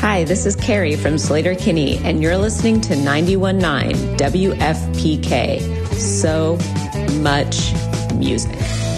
Hi, this is Carrie from Slater Kinney, and you're listening to 91.9 WFPK. So much music.